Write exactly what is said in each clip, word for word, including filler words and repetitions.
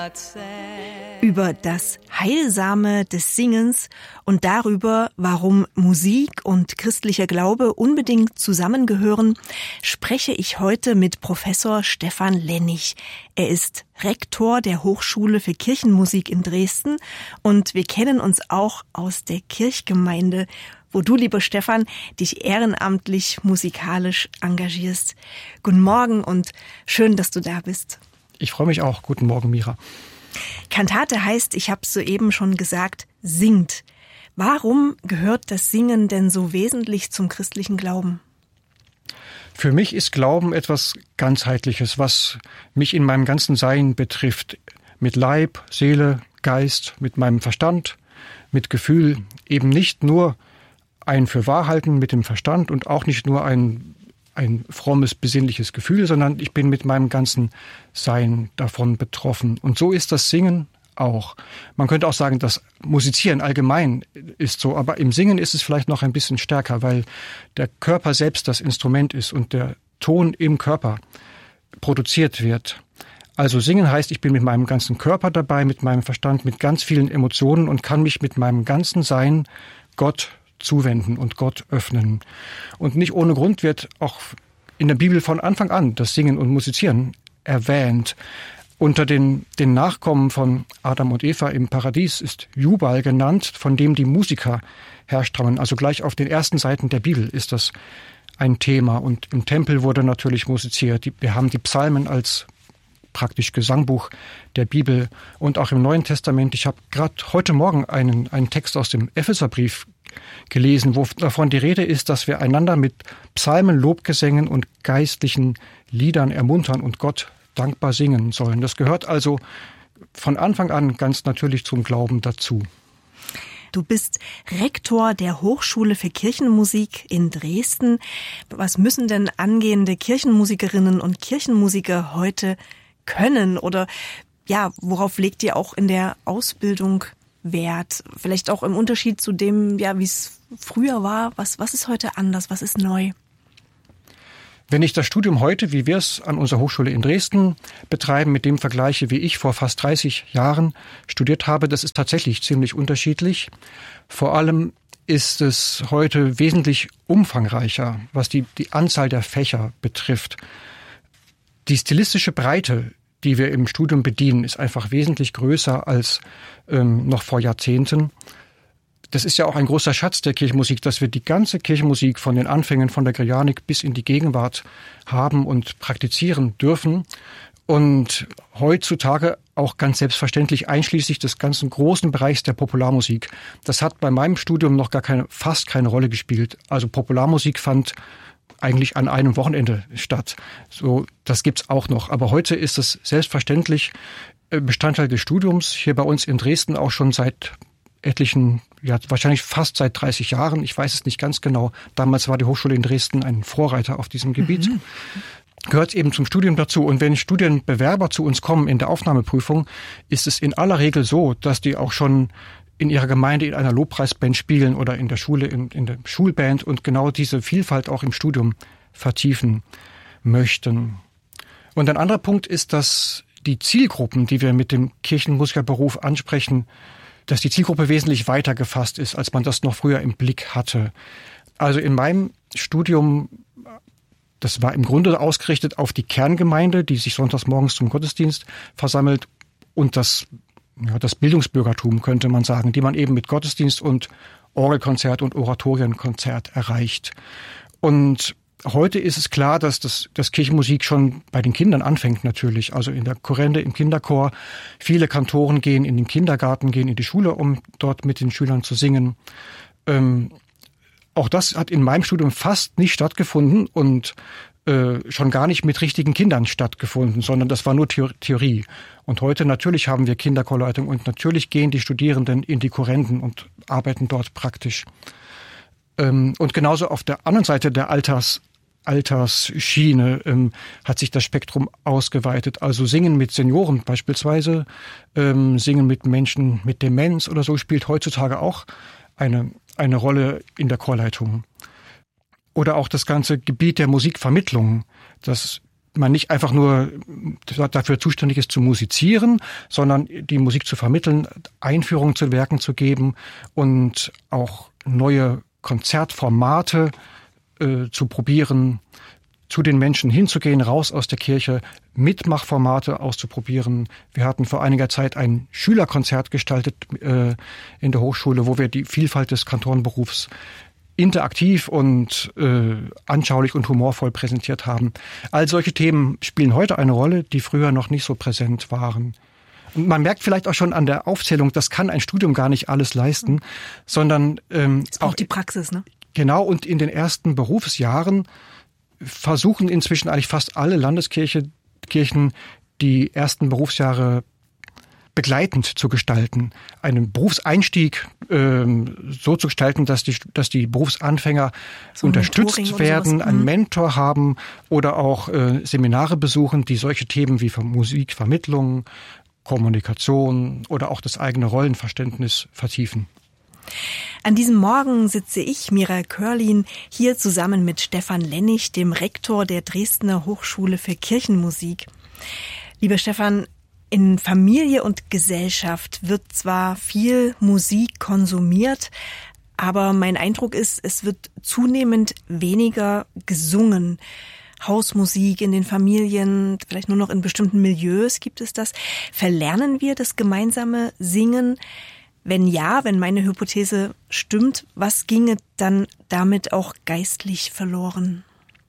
Über das Heilsame des Singens und darüber, warum Musik und christlicher Glaube unbedingt zusammengehören, spreche ich heute mit Professor Stefan Lennig. Er ist Rektor der Hochschule für Kirchenmusik in Dresden und wir kennen uns auch aus der Kirchgemeinde, wo du, lieber Stefan, dich ehrenamtlich musikalisch engagierst. Guten Morgen und schön, dass du da bist. Ich freue mich auch. Guten Morgen, Mira. Kantate heißt, ich habe es soeben schon gesagt, singt. Warum gehört das Singen denn so wesentlich zum christlichen Glauben? Für mich ist Glauben etwas Ganzheitliches, was mich in meinem ganzen Sein betrifft. Mit Leib, Seele, Geist, mit meinem Verstand, mit Gefühl. Eben nicht nur ein Fürwahrhalten mit dem Verstand und auch nicht nur ein ein frommes, besinnliches Gefühl, sondern ich bin mit meinem ganzen Sein davon betroffen. Und so ist das Singen auch. Man könnte auch sagen, das Musizieren allgemein ist so, aber im Singen ist es vielleicht noch ein bisschen stärker, weil der Körper selbst das Instrument ist und der Ton im Körper produziert wird. Also Singen heißt, ich bin mit meinem ganzen Körper dabei, mit meinem Verstand, mit ganz vielen Emotionen und kann mich mit meinem ganzen Sein Gott zuwenden und Gott öffnen. Und nicht ohne Grund wird auch in der Bibel von Anfang an das Singen und Musizieren erwähnt. Unter den, den Nachkommen von Adam und Eva im Paradies ist Jubal genannt, von dem die Musiker herstammen. Also gleich auf den ersten Seiten der Bibel ist das ein Thema. Und im Tempel wurde natürlich musiziert. Wir haben die Psalmen als praktisch Gesangbuch der Bibel und auch im Neuen Testament. Ich habe gerade heute Morgen einen, einen Text aus dem Epheserbrief gelesen, wo davon die Rede ist, dass wir einander mit Psalmen, Lobgesängen und geistlichen Liedern ermuntern und Gott dankbar singen sollen. Das gehört also von Anfang an ganz natürlich zum Glauben dazu. Du bist Rektor der Hochschule für Kirchenmusik in Dresden. Was müssen denn angehende Kirchenmusikerinnen und Kirchenmusiker heute können? Oder ja, worauf legt ihr auch in der Ausbildung Wert? Vielleicht auch im Unterschied zu dem, ja, wie es früher war. Was, was ist heute anders? Was ist neu? Wenn ich das Studium heute, wie wir es an unserer Hochschule in Dresden betreiben, mit dem vergleiche, wie ich vor fast dreißig Jahren studiert habe, das ist tatsächlich ziemlich unterschiedlich. Vor allem ist es heute wesentlich umfangreicher, was die, die Anzahl der Fächer betrifft. Die stilistische Breite, die wir im Studium bedienen, ist einfach wesentlich größer als ähm, noch vor Jahrzehnten. Das ist ja auch ein großer Schatz der Kirchenmusik, dass wir die ganze Kirchenmusik von den Anfängen von der Gregorianik bis in die Gegenwart haben und praktizieren dürfen. Und heutzutage auch ganz selbstverständlich einschließlich des ganzen großen Bereichs der Popularmusik. Das hat bei meinem Studium noch gar keine, fast keine Rolle gespielt. Also Popularmusik fand eigentlich an einem Wochenende statt. So, das gibt's auch noch. Aber heute ist es selbstverständlich Bestandteil des Studiums. Hier bei uns in Dresden auch schon seit etlichen, ja, wahrscheinlich fast seit dreißig Jahren. Ich weiß es nicht ganz genau. Damals war die Hochschule in Dresden ein Vorreiter auf diesem Gebiet. Mhm. Gehört eben zum Studium dazu. Und wenn Studienbewerber zu uns kommen in der Aufnahmeprüfung, ist es in aller Regel so, dass die auch schon in ihrer Gemeinde in einer Lobpreisband spielen oder in der Schule, in, in der Schulband und genau diese Vielfalt auch im Studium vertiefen möchten. Und ein anderer Punkt ist, dass die Zielgruppen, die wir mit dem Kirchenmusikerberuf ansprechen, dass die Zielgruppe wesentlich weiter gefasst ist, als man das noch früher im Blick hatte. Also in meinem Studium, das war im Grunde ausgerichtet auf die Kerngemeinde, die sich sonntags morgens zum Gottesdienst versammelt und das Ja, das Bildungsbürgertum, könnte man sagen, die man eben mit Gottesdienst und Orgelkonzert und Oratorienkonzert erreicht. Und heute ist es klar, dass das, das Kirchenmusik schon bei den Kindern anfängt natürlich. Also in der Chorende, im Kinderchor. Viele Kantoren gehen in den Kindergarten, gehen in die Schule, um dort mit den Schülern zu singen. Ähm, auch das hat in meinem Studium fast nicht stattgefunden und äh, schon gar nicht mit richtigen Kindern stattgefunden, sondern das war nur Theorie. Und heute natürlich haben wir Kinderchorleitung und natürlich gehen die Studierenden in die Chorenden und arbeiten dort praktisch. Ähm, und genauso auf der anderen Seite der Alters Altersschiene ähm, hat sich das Spektrum ausgeweitet. Also Singen mit Senioren beispielsweise, ähm, Singen mit Menschen mit Demenz oder so spielt heutzutage auch eine, eine Rolle in der Chorleitung. Oder auch das ganze Gebiet der Musikvermittlung, das man nicht einfach nur dafür zuständig ist zu musizieren, sondern die Musik zu vermitteln, Einführungen zu Werken zu geben und auch neue Konzertformate äh, zu probieren, zu den Menschen hinzugehen, raus aus der Kirche, Mitmachformate auszuprobieren. Wir hatten vor einiger Zeit ein Schülerkonzert gestaltet äh, in der Hochschule, wo wir die Vielfalt des Kantorenberufs interaktiv und äh, anschaulich und humorvoll präsentiert haben. All solche Themen spielen heute eine Rolle, die früher noch nicht so präsent waren. Und man merkt vielleicht auch schon an der Aufzählung, das kann ein Studium gar nicht alles leisten, sondern ähm, auch, auch die Praxis, ne? Genau, und in den ersten Berufsjahren versuchen inzwischen eigentlich fast alle Landeskirchen die ersten Berufsjahre begleitend zu gestalten, einen Berufseinstieg ähm, so zu gestalten, dass die, dass die Berufsanfänger so unterstützt werden, einen Mentor haben oder auch äh, Seminare besuchen, die solche Themen wie Musikvermittlung, Kommunikation oder auch das eigene Rollenverständnis vertiefen. An diesem Morgen sitze ich, Mira Körlin, hier zusammen mit Stefan Lennig, dem Rektor der Dresdner Hochschule für Kirchenmusik. Lieber Stefan, in Familie und Gesellschaft wird zwar viel Musik konsumiert, aber mein Eindruck ist, es wird zunehmend weniger gesungen. Hausmusik in den Familien, vielleicht nur noch in bestimmten Milieus gibt es das. Verlernen wir das gemeinsame Singen? Wenn ja, wenn meine Hypothese stimmt, was ginge dann damit auch geistlich verloren?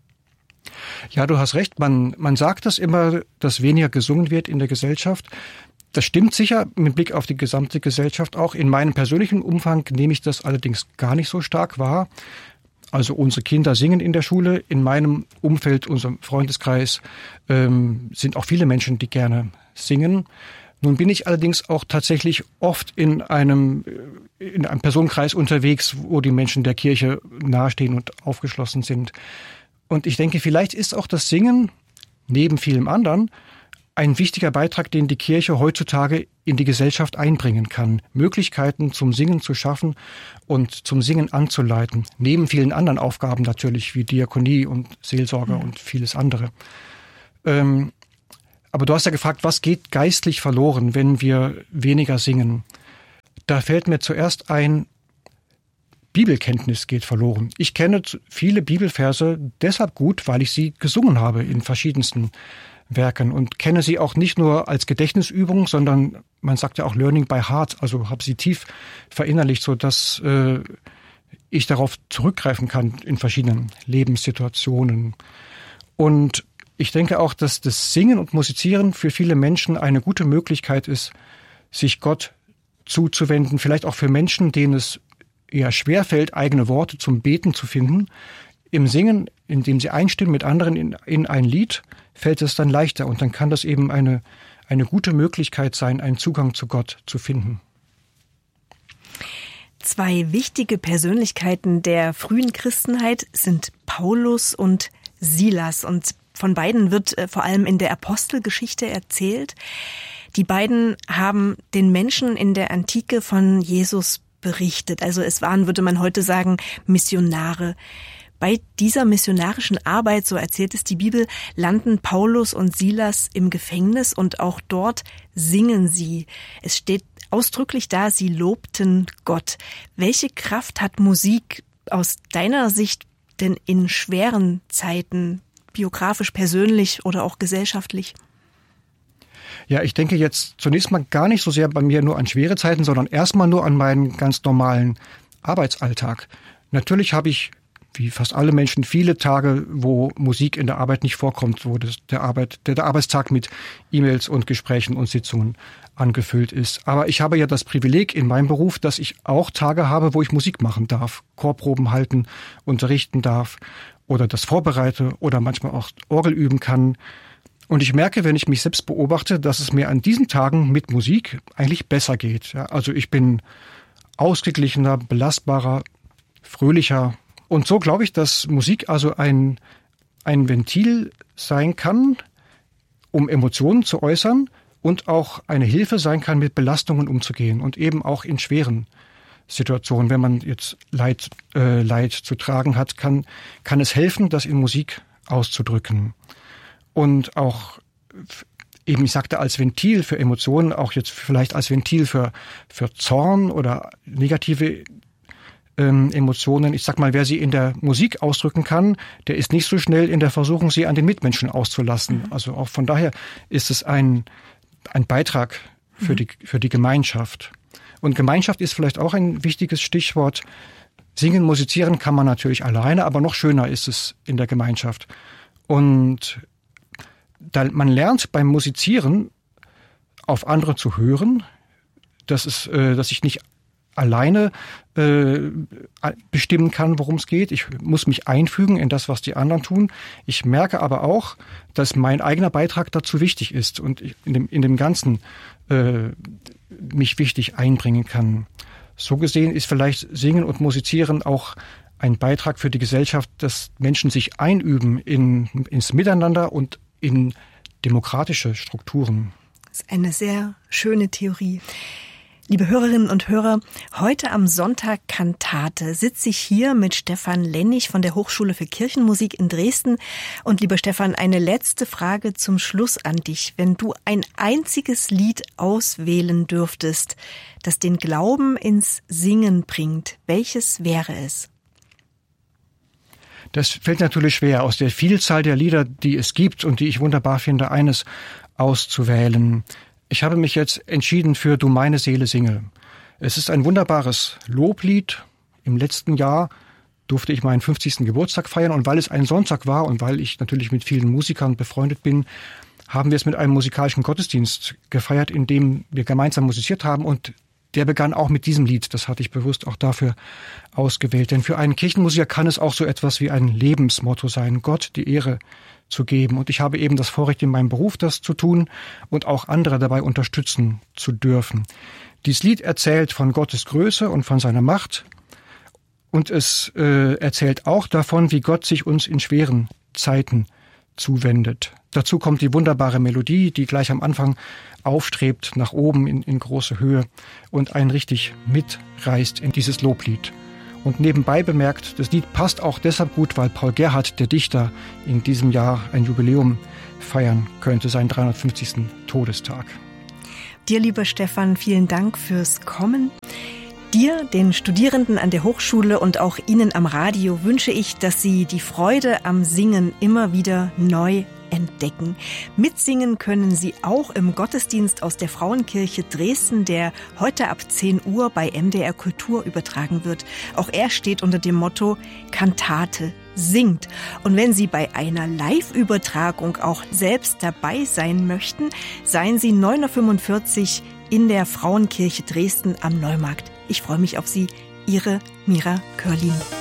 Ja, du hast recht. Man, man sagt das immer, dass weniger gesungen wird in der Gesellschaft. Das stimmt sicher mit Blick auf die gesamte Gesellschaft auch. In meinem persönlichen Umfang nehme ich das allerdings gar nicht so stark wahr. Also unsere Kinder singen in der Schule. In meinem Umfeld, unserem Freundeskreis, ähm, sind auch viele Menschen, die gerne singen. Nun bin ich allerdings auch tatsächlich oft in einem, in einem Personenkreis unterwegs, wo die Menschen der Kirche nahestehen und aufgeschlossen sind. Und ich denke, vielleicht ist auch das Singen, neben vielem anderen, ein wichtiger Beitrag, den die Kirche heutzutage in die Gesellschaft einbringen kann. Möglichkeiten zum Singen zu schaffen und zum Singen anzuleiten. Neben vielen anderen Aufgaben natürlich, wie Diakonie und Seelsorge mhm. und vieles andere. Ähm, Aber du hast ja gefragt, was geht geistlich verloren, wenn wir weniger singen? Da fällt mir zuerst ein, Bibelkenntnis geht verloren. Ich kenne viele Bibelverse deshalb gut, weil ich sie gesungen habe in verschiedensten Werken und kenne sie auch nicht nur als Gedächtnisübung, sondern man sagt ja auch Learning by Heart, also habe sie tief verinnerlicht, so dass äh, ich darauf zurückgreifen kann in verschiedenen Lebenssituationen. Und ich denke auch, dass das Singen und Musizieren für viele Menschen eine gute Möglichkeit ist, sich Gott zuzuwenden. Vielleicht auch für Menschen, denen es eher schwerfällt, eigene Worte zum Beten zu finden. Im Singen, indem sie einstimmen mit anderen in, in ein Lied, fällt es dann leichter. Und dann kann das eben eine, eine gute Möglichkeit sein, einen Zugang zu Gott zu finden. Zwei wichtige Persönlichkeiten der frühen Christenheit sind Paulus und Silas. Und von beiden wird äh, vor allem in der Apostelgeschichte erzählt. Die beiden haben den Menschen in der Antike von Jesus berichtet. Also es waren, würde man heute sagen, Missionare. Bei dieser missionarischen Arbeit, so erzählt es die Bibel, landen Paulus und Silas im Gefängnis und auch dort singen sie. Es steht ausdrücklich da, sie lobten Gott. Welche Kraft hat Musik aus deiner Sicht denn in schweren Zeiten, biografisch, persönlich oder auch gesellschaftlich? Ja, ich denke jetzt zunächst mal gar nicht so sehr bei mir nur an schwere Zeiten, sondern erstmal nur an meinen ganz normalen Arbeitsalltag. Natürlich habe ich, wie fast alle Menschen, viele Tage, wo Musik in der Arbeit nicht vorkommt, wo das, der, Arbeit, der, der Arbeitstag mit E-Mails und Gesprächen und Sitzungen angefüllt ist. Aber ich habe ja das Privileg in meinem Beruf, dass ich auch Tage habe, wo ich Musik machen darf, Chorproben halten, unterrichten darf oder das vorbereite oder manchmal auch Orgel üben kann. Und ich merke, wenn ich mich selbst beobachte, dass es mir an diesen Tagen mit Musik eigentlich besser geht. Ja, also ich bin ausgeglichener, belastbarer, fröhlicher. Und so glaube ich, dass Musik also ein, ein Ventil sein kann, um Emotionen zu äußern und auch eine Hilfe sein kann, mit Belastungen umzugehen und eben auch in schweren Situationen. Wenn man jetzt Leid, äh, Leid zu tragen hat, kann, kann es helfen, das in Musik auszudrücken. und auch eben, ich sagte, als Ventil für Emotionen, auch jetzt vielleicht als Ventil für, für Zorn oder negative ähm, Emotionen. Ich sag mal, wer sie in der Musik ausdrücken kann, der ist nicht so schnell in der Versuchung, sie an den Mitmenschen auszulassen. Mhm. Also auch von daher ist es ein, ein Beitrag für, mhm. die, für die Gemeinschaft. Und Gemeinschaft ist vielleicht auch ein wichtiges Stichwort. Singen, musizieren kann man natürlich alleine, aber noch schöner ist es in der Gemeinschaft. Und da man lernt beim Musizieren auf andere zu hören, dass es, äh, dass ich nicht alleine äh, bestimmen kann, worum es geht. Ich muss mich einfügen in das, was die anderen tun. Ich merke aber auch, dass mein eigener Beitrag dazu wichtig ist und ich in dem, in dem Ganzen äh, mich wichtig einbringen kann. So gesehen ist vielleicht Singen und Musizieren auch ein Beitrag für die Gesellschaft, dass Menschen sich einüben in, ins Miteinander und in demokratische Strukturen. Das ist eine sehr schöne Theorie. Liebe Hörerinnen und Hörer, heute am Sonntag Kantate sitze ich hier mit Stefan Lennig von der Hochschule für Kirchenmusik in Dresden. Und lieber Stefan, eine letzte Frage zum Schluss an dich. Wenn du ein einziges Lied auswählen dürftest, das den Glauben ins Singen bringt, welches wäre es? Das fällt natürlich schwer, aus der Vielzahl der Lieder, die es gibt und die ich wunderbar finde, eines auszuwählen. Ich habe mich jetzt entschieden für Du meine Seele singe. Es ist ein wunderbares Loblied. Im letzten Jahr durfte ich meinen fünfzigsten Geburtstag feiern und weil es ein Sonntag war und weil ich natürlich mit vielen Musikern befreundet bin, haben wir es mit einem musikalischen Gottesdienst gefeiert, in dem wir gemeinsam musiziert haben und der begann auch mit diesem Lied. Das hatte ich bewusst auch dafür ausgewählt. Denn für einen Kirchenmusiker kann es auch so etwas wie ein Lebensmotto sein, Gott die Ehre zu geben. Und ich habe eben das Vorrecht in meinem Beruf, das zu tun und auch andere dabei unterstützen zu dürfen. Dieses Lied erzählt von Gottes Größe und von seiner Macht. Und es äh, erzählt auch davon, wie Gott sich uns in schweren Zeiten zuwendet. Dazu kommt die wunderbare Melodie, die gleich am Anfang aufstrebt nach oben in, in große Höhe und einen richtig mitreißt in dieses Loblied. Und nebenbei bemerkt, das Lied passt auch deshalb gut, weil Paul Gerhardt, der Dichter, in diesem Jahr ein Jubiläum feiern könnte, seinen dreihundertfünfzigsten Todestag. Dir, lieber Stefan, vielen Dank fürs Kommen. Dir, den Studierenden an der Hochschule und auch Ihnen am Radio wünsche ich, dass Sie die Freude am Singen immer wieder neu entdecken. Mitsingen können Sie auch im Gottesdienst aus der Frauenkirche Dresden, der heute ab zehn Uhr bei M D R Kultur übertragen wird. Auch er steht unter dem Motto Kantate singt. Und wenn Sie bei einer Live-Übertragung auch selbst dabei sein möchten, seien Sie neun Uhr fünfundvierzig in der Frauenkirche Dresden am Neumarkt. Ich freue mich auf Sie, Ihre Mira Körlin.